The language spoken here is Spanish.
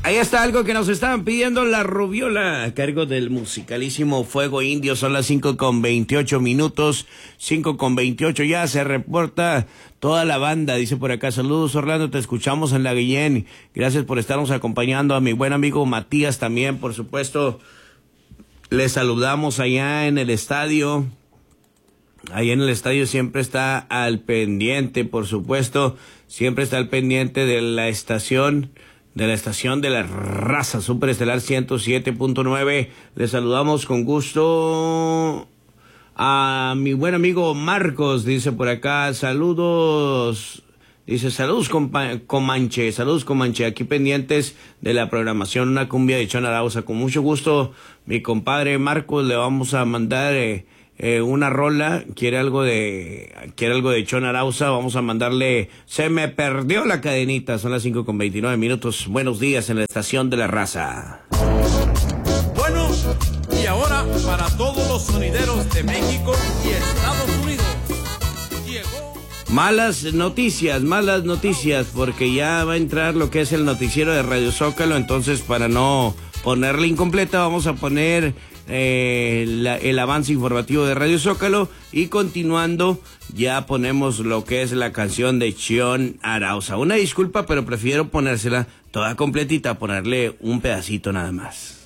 Ahí está algo que nos estaban pidiendo, La Rubiola, a cargo del musicalísimo Fuego Indio. Son las 5:28, 5:28, ya se reporta toda la banda, dice por acá. Saludos, Orlando, te escuchamos en La Guillén. Gracias por estarnos acompañando. A mi buen amigo Matías también, por supuesto. Les saludamos allá en el estadio. Ahí en el estadio siempre está al pendiente, por supuesto. Siempre está al pendiente de la estación de la raza, Superestelar 107.9. Les saludamos con gusto a mi buen amigo Marcos, dice por acá, saludos, dice saludos Comanche, aquí pendientes de la programación, una cumbia de Chon Arauza. Con mucho gusto, mi compadre Marcos, le vamos a mandar una rola. Quiere algo de Chon Arauza. Vamos a mandarle Se me perdió la cadenita. Son las 5:29. Buenos días en la estación de la raza. Bueno, y ahora para todos los sonideros de México y Estados Unidos llegó Malas noticias, porque ya va a entrar lo que es el noticiero de Radio Zócalo. Entonces, para no ponerla incompleta, vamos a poner el avance informativo de Radio Zócalo, y continuando ya ponemos lo que es la canción de Chon Arauza. Una disculpa, pero prefiero ponérsela toda completita, ponerle un pedacito nada más.